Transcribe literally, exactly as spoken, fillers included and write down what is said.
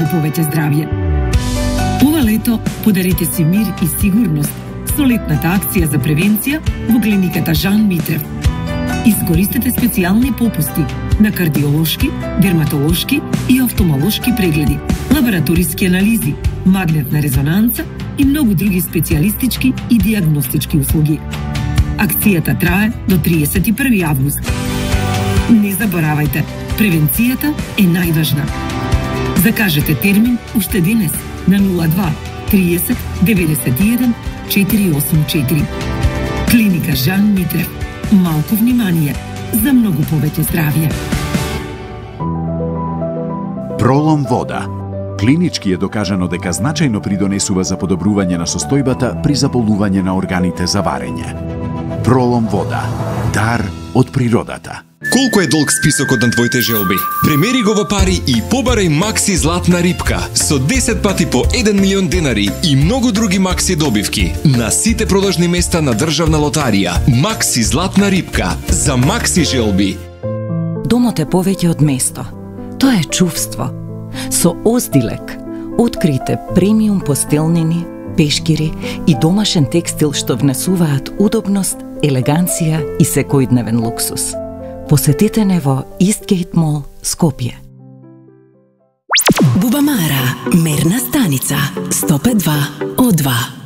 повеќе здравје. Ова лето подарите си мир и сигурност со летната акција за превенција во клиниката Жан Митрев. Искористете специјални попусти на кардиолошки, дерматолошки и офтомолошки прегледи, лабораториски анализи, магнетна резонанца и многу други специјалистички и диагностички услуги. Акцијата трае до триесет и први август. Не заборавајте, превенцијата е најважна. Закажете термин уште денес на нула два триесет деветдесет и еден четири осум четири. Клиника Жан Митрев. Малку внимание за многу повеќе здравје. Пролом вода. Клинички е докажано дека значајно придонесува за подобрување на состојбата при заболување на органите за варење. Пролом вода. Дар од природата. Колку е долг списокот на твоите желби? Премери го во пари и побарај Макси златна рипка со десет пати по еден милион денари и многу други Макси добивки на сите продажни места на Државна лотарија. Макси златна рипка за Макси желби. Домот е повеќе од место. Тоа е чувство. Со Оздилек открите премиум постелнини, пешкири и домашен текстил што внесуваат удобност, елеганција и секојдневен луксус. Посетете не во Истгейт Мол, Скопје. Бубамара, мерна станица, сто пет два о два.